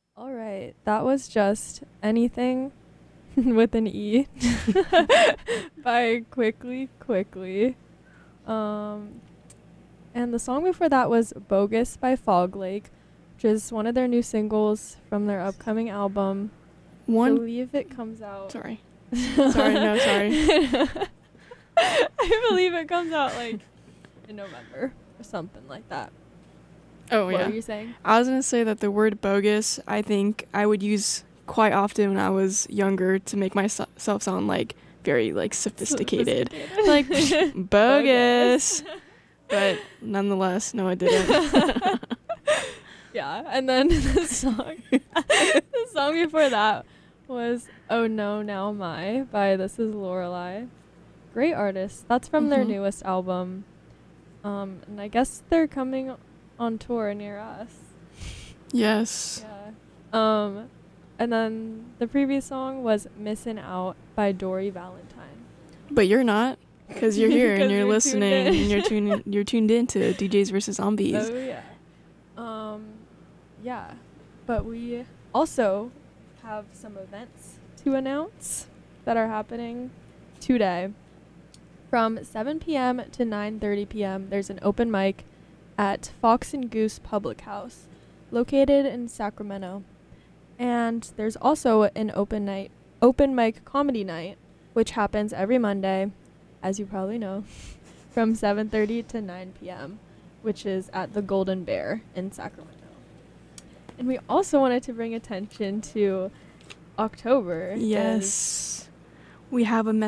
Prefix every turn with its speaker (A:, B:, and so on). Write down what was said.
A: All right, that was just Anything with an E by Quickly. Um, and the song before that was Bogus by Fog Lake, which is one of their new singles from their upcoming album. I
B: One.
A: believe it comes out.
B: Sorry. Sorry.
A: I believe it comes out like in November or something like that.
B: Oh,
A: What
B: yeah.
A: were you saying?
B: I was going to say that the word bogus, I think I would use quite often when I was younger to make myself sound like very like sophisticated. Like bogus. But nonetheless, no, I didn't.
A: Yeah, and then the song before that was "Oh No Now Am I" by This Is Lorelei. Great artist. That's from their newest album. And I guess they're coming on tour near us.
B: Yes.
A: Yeah. And then the previous song was "Missin' Out" by Dory Valentine.
B: But you're not, because you're here and
A: 'Cause
B: you're
A: you're
B: listening
A: tuned
B: and you're tuned into DJs versus Zombies.
A: Oh yeah. Yeah. But we also have some events to announce that are happening today. From 7 p.m. to 9:30 p.m. there's an open mic at Fox and Goose Public House, located in Sacramento. And there's also an open mic comedy night, which happens every Monday, as you probably know, from 7:30 to 9 p.m., which is at the Golden Bear in Sacramento. And we also wanted to bring attention to October.
B: Yes. We have a